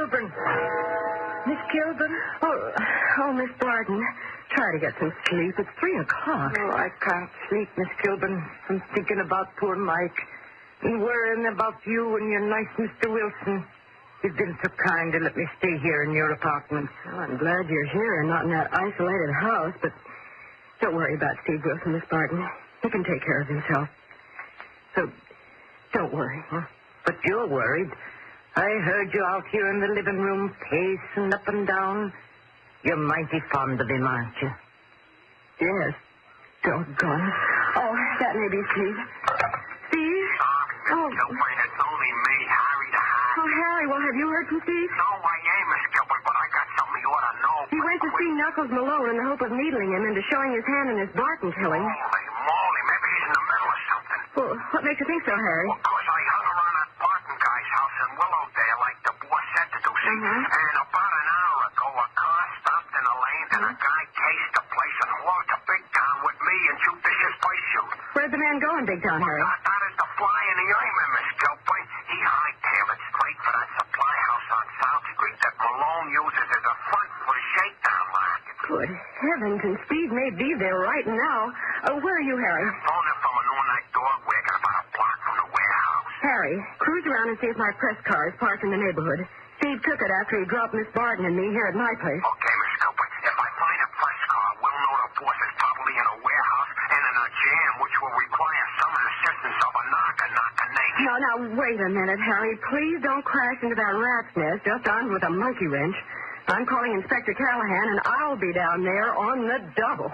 Kilburn. Miss Kilburn? Oh, Miss Barton. Try to get some sleep. It's 3:00. Oh, I can't sleep, Miss Kilburn. I'm thinking about poor Mike and worrying about you and your nice Mr. Wilson. You've been so kind to let me stay here in your apartment. Well, I'm glad you're here and not in that isolated house, but don't worry about Steve Wilson, Miss Barton. He can take care of himself. So, don't worry. Huh? But you're worried. I heard you out here in the living room pacing up and down. You're mighty fond of him, aren't you? Yes. Doggone it. Oh, that may be Steve. Steve? Miss Kilburn, it's only me, Harry the Hat. Oh, Harry, well, have you heard from Steve? No, I ain't, Miss Kilburn, but I got something you ought to know. He went to see Knuckles Malone in the hope of needling him into showing his hand in his Barton killing. Holy moly, maybe he's in the middle of something. Well, what makes you think so, Harry? Well, 'cause I hung around that Barton guy's house in Willowdale like the boss said to do, see? And about an hour ago, a car stopped in a lane, and a guy cased the place and walked to Big Town with me and Judicious Vice Shoot. Where'd the man go in Big Town, Harry? That is the fly in the ointment, Miss Kilburn. He hightailed it straight for that supply house on South Street that Malone uses as a front for the shakedown market. Good heavens, and Steve may be there right now. Where are you, Harry? Phoning from an all-night dog wagon about a block from the warehouse. Harry, cruise around and see if my press car is parked in the neighborhood. Steve took it after he dropped Miss Barton and me here at my place. Okay, Miss Kilburn. If I find a press car, we'll know the boss is probably in a warehouse and in a jam, which will require some assistance of a knock-a-knock-a-nate. Now, wait a minute, Harry. Please don't crash into that rat's nest just armed with a monkey wrench. I'm calling Inspector Callahan, and I'll be down there on the double.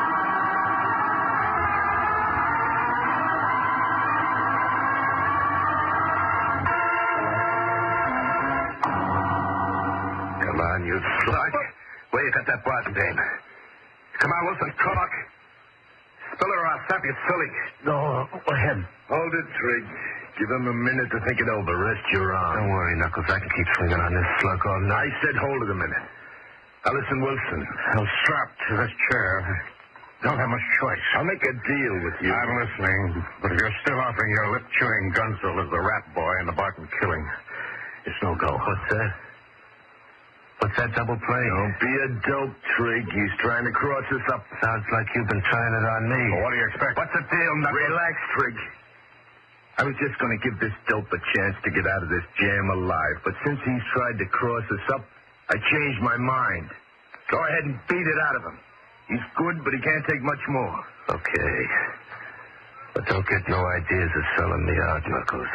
Come on, you slug. Where you got that Barton dame? Come on, Wilson, talk. Spill her or I'll slap you silly. No, go ahead. Hold it, Trigg. Give him a minute to think it over. Rest your arm. Don't worry, Knuckles. I can keep swinging on this slug all night. I said hold it a minute. Now listen, Wilson. I'm strapped to this chair. Don't have much choice. I'll make a deal with you. I'm listening, but if you're still offering your lip-chewing Gunzel as the rat boy in the Barton killing, it's no go. What's that? What's that double play? Don't be a dope, Trigg. He's trying to cross us up. Sounds like you've been trying it on me. Well, what do you expect? What's the deal, Knuckles? Relax, Trigg. I was just going to give this dope a chance to get out of this jam alive, but since he's tried to cross us up, I changed my mind. Go ahead and beat it out of him. He's good, but he can't take much more. Okay. But don't get no ideas of selling me out, Knuckles.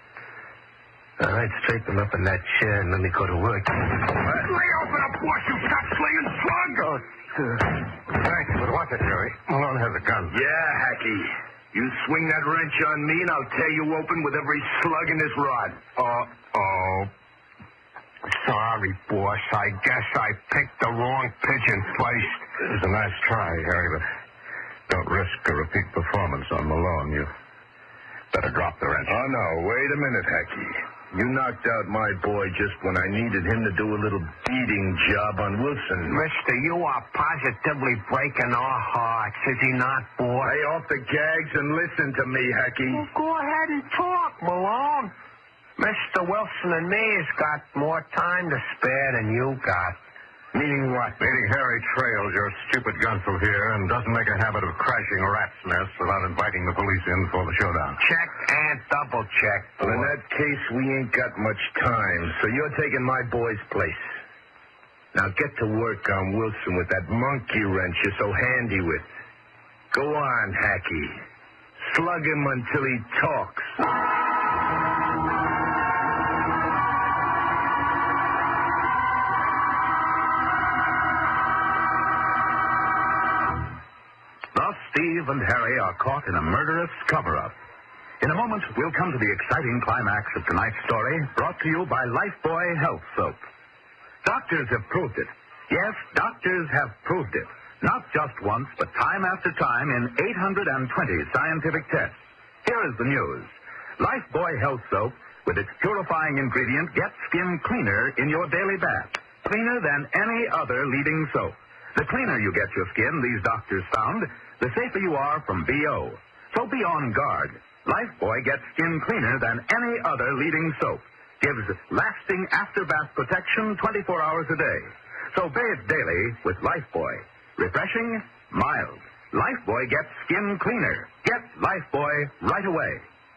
All right, straighten him up in that chair and let me go to work. Lay open up, boss, you stop slinging slug! Oh, Thanks, but watch it, Jerry. Malone has a gun. yeah, Hacky. You swing that wrench on me and I'll tear you open with every slug in this rod. Uh-oh. Sorry, boss. I guess I picked the wrong pigeon place. It was a nice try, Harry, but don't risk a repeat performance on Malone. You better drop the wrench. Oh, no. Wait a minute, Hacky. You knocked out my boy just when I needed him to do a little beating job on Wilson. Mister, you are positively breaking our hearts, is he not, boy? Lay off the gags and listen to me, Hacky. Well, go ahead and talk, Malone. Mr. Wilson and me has got more time to spare than you got. Meaning what? Meaning Harry trails your stupid Gunzel here and doesn't make a habit of crashing rat's nests without inviting the police in for the showdown. Check and double check. Well, in that case, we ain't got much time, so you're taking my boy's place. Now get to work on Wilson with that monkey wrench you're so handy with. Go on, Hacky. Slug him until he talks. Thus, Steve and Harry are caught in a murderous cover-up. In a moment, we'll come to the exciting climax of tonight's story, brought to you by Lifebuoy Health Soap. Doctors have proved it. Yes, doctors have proved it. Not just once, but time after time in 820 scientific tests. Here is the news. Lifebuoy Health Soap, with its purifying ingredient, gets skin cleaner in your daily bath. Cleaner than any other leading soap. The cleaner you get your skin, these doctors found, the safer you are from BO. So be on guard. Lifebuoy gets skin cleaner than any other leading soap. gives lasting after-bath protection 24 hours a day. So bathe daily with Lifebuoy. Refreshing, mild. Lifebuoy gets skin cleaner. Get Lifebuoy right away.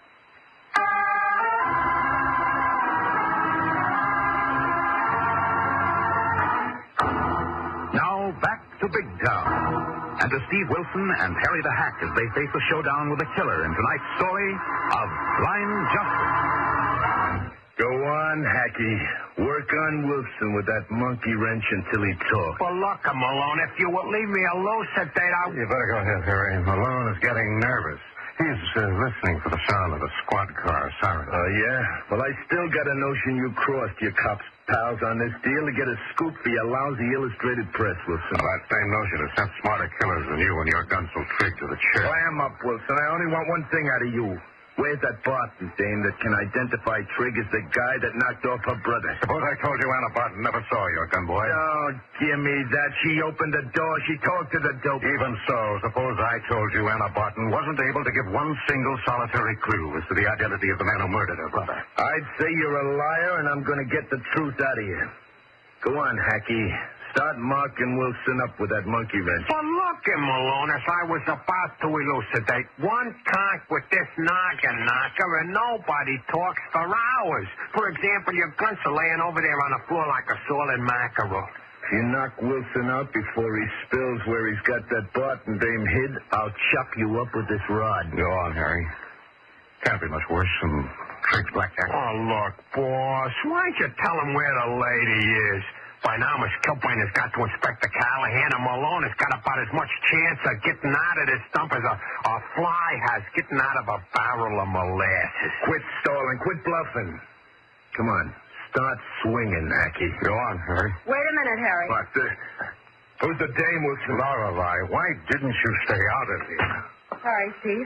Now back to Big Town. And to Steve Wilson and Harry the Hack as they face a showdown with a killer in tonight's story of Blind Justice. Go on, Hacky. Work on Wilson with that monkey wrench until he talks. Well, look, Malone, if you would leave me alone, said that I... You better go ahead, Harry. Malone is getting nervous. He's listening for the sound of a squad car siren. Oh, yeah? Well, I still got a notion you crossed your cops' pals on this deal to get a scoop for your lousy illustrated press, Wilson. Well, that same notion has sent smarter killers than you and your gun so trig to the chair. Clam up, Wilson. I only want one thing out of you. Where's that Barton dame that can identify Trigg as the guy that knocked off her brother? Suppose I told you Anna Barton never saw your gun, boy. Don't give me that. She opened the door. She talked to the dope. Even so, suppose I told you Anna Barton wasn't able to give one single solitary clue as to the identity of the man who murdered her brother. I'd say you're a liar, and I'm going to get the truth out of you. Go on, Hacky. Start marking Wilson up with that monkey wrench. Well, look, Malone, as I was about to elucidate, one conk with this noggin knocker and nobody talks for hours. For example, your guns are laying over there on the floor like a solid mackerel. If you knock Wilson out before he spills where he's got that Barton dame hid, I'll chop you up with this rod. Go on, Harry. Can't be much worse than Trigg's blackjack. Oh, look, boss, why don't you tell him where the lady is? By now, Miss Kilbrain has got to Inspector Callahan, and Malone has got about as much chance of getting out of this dump as a fly has getting out of a barrel of molasses. Quit stalling. Quit bluffing. Come on. Start swinging, Hacky. Go on, Harry. Wait a minute, Harry. What? Who's the dame, Wilson? Lorelei, why didn't you stay out of here? Sorry, Steve.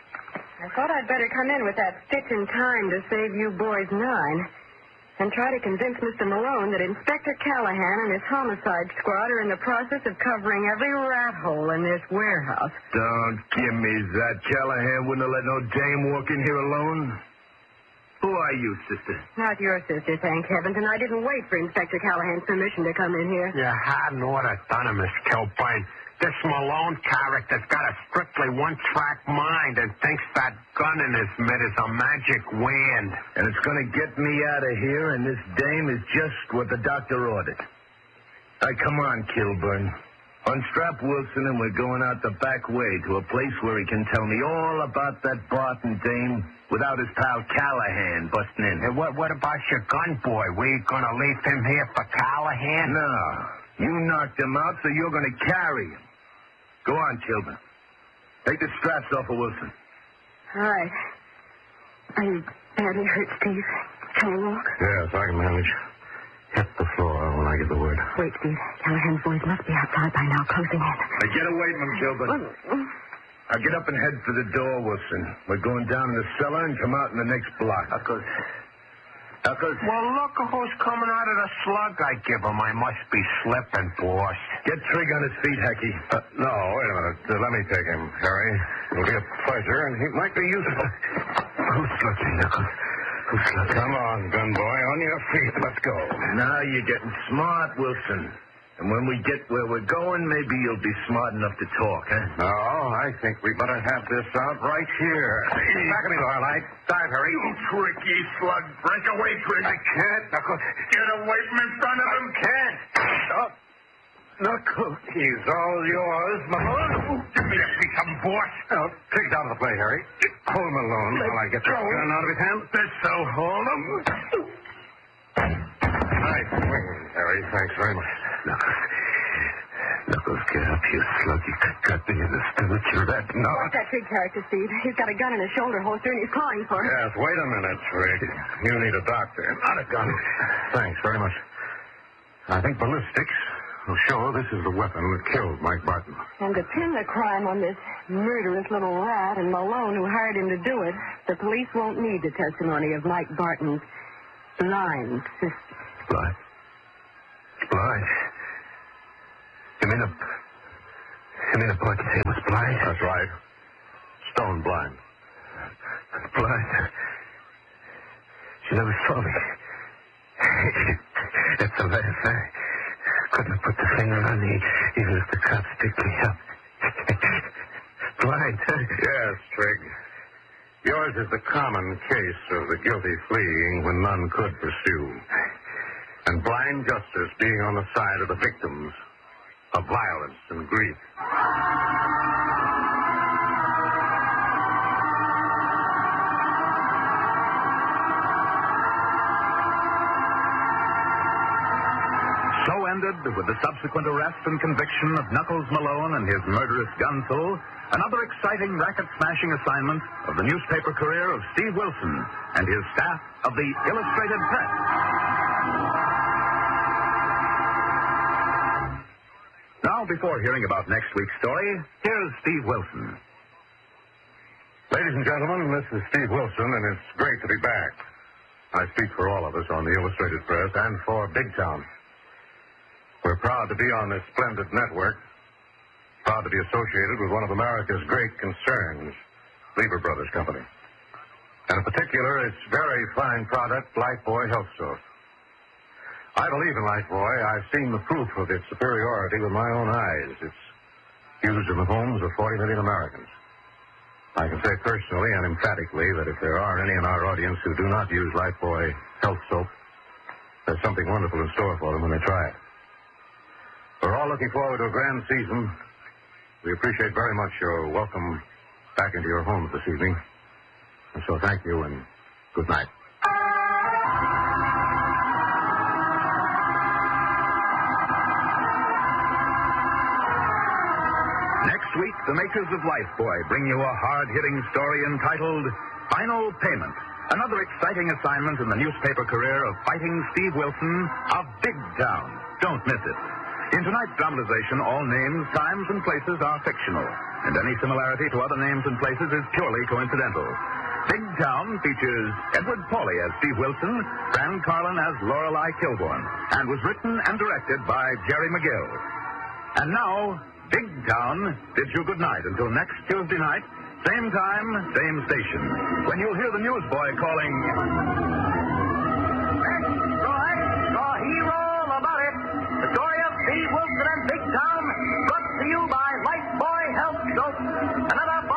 I thought I'd better come in with that stitch in time to save you boys 9. And try to convince Mr. Malone that Inspector Callahan and his homicide squad are in the process of covering every rat hole in this warehouse. Don't give me that. Callahan wouldn't have let no dame walk in here alone. Who are you, sister? Not your sister, thank heavens, and I didn't wait for Inspector Callahan's permission to come in here. You hadn't ought to done it, Miss Kilbrain. This Malone character's got a strictly one-track mind and thinks that gun in his mitt is a magic wand. And it's going to get me out of here, and this dame is just what the doctor ordered. Now, come on, Kilburn. Unstrap Wilson, and we're going out the back way to a place where he can tell me all about that Barton dame without his pal Callahan busting in. Hey, what about your gun, boy? We going to leave him here for Callahan? No. You knocked him out, so you're going to carry him. Go on, Kilburn. Take the straps off of Wilson. All right. Are you badly hurt, Steve? Can you walk? Yes, I can manage. Hit the floor when I give the word. Wait, Steve. Callahan's boys must be outside by now, closing in. Now get away from him, Kilburn. Now get up and head for the door, Wilson. We're going down in the cellar and come out in the next block. Well, look who's coming out of the slug I give him. I must be slipping, boss. Get Trigg on his feet, Hacky. No, wait a minute. Let me take him, Harry. It'll be a pleasure, and he might be useful. Who's looking, Knuckles? Who's looking? Come on, gun boy. On your feet. Let's go. Now you're getting smart, Wilson. And when we get where we're going, maybe you'll be smart enough to talk, huh? No, I think we better have this out right here. Back of me, Lorelei. Dive, Harry. You tricky slug. Break away, Trigg. I can't, Knuckles. Get away from in front of him. Can't. Stop. Knuckles. He's all yours, Malone. Give me a piece of him, boss. Now, Trigg's out of the play, Harry. Hold him alone while I get the gun out of his hand. This'll hold him. Nice swing, Harry. Thanks very much. Knuckles, get up, you slug. You got me in the stomach. You're that What's that Trigg character, Steve? He's got a gun in his shoulder holster and he's calling for it. Yes, wait a minute, Trigg. You need a doctor, not a gun. Thanks very much. I think ballistics will show this is the weapon that killed Mike Barton. And to pin the crime on this murderous little rat and Malone who hired him to do it, the police won't need the testimony of Mike Barton's blind sister. Blind? Blind? You mean the Barton dame was blind? That's right. Stone blind. Blind? She never saw me. It's a laugh. I couldn't have put the finger on me even if the cops picked me up. Blind, huh? Yes, Trigg. Yours is the common case of the guilty fleeing when none could pursue. And blind justice being on the side of the victims of violence and grief. So ended, with the subsequent arrest and conviction of Knuckles Malone and his murderous gunful, another exciting racket-smashing assignment of the newspaper career of Steve Wilson and his staff of the Illustrated Press. Now, before hearing about next week's story, here's Steve Wilson. Ladies and gentlemen, this is Steve Wilson, and it's great to be back. I speak for all of us on the Illustrated Press and for Big Town. We're proud to be on this splendid network, proud to be associated with one of America's great concerns, Lever Brothers Company. And in particular, its very fine product, Lifebuoy Health Soap. I believe in Lifebuoy. I've seen the proof of its superiority with my own eyes. It's used in the homes of 40 million Americans. I can say personally and emphatically that if there are any in our audience who do not use Lifebuoy Health Soap, there's something wonderful in store for them when they try it. We're all looking forward to a grand season. We appreciate very much your welcome back into your homes this evening. And so thank you and good night. Next week, the makers of Lifebuoy bring you a hard-hitting story entitled Final Payment. Another exciting assignment in the newspaper career of fighting Steve Wilson of Big Town. Don't miss it. In tonight's dramatization, all names, times, and places are fictional, and any similarity to other names and places is purely coincidental. Big Town features Edward Pauley as Steve Wilson, Fran Carlin as Lorelei Kilborn, and was written and directed by Jerry McGill. And now, Big Town bids you good night until next Tuesday night, same time, same station, when you'll hear the newsboy calling...